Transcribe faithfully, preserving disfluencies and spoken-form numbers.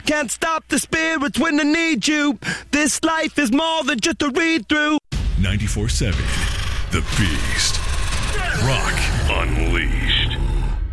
Can't stop the spirits when I need you. This life is more than just a read-through. ninety-four seven, The Beast.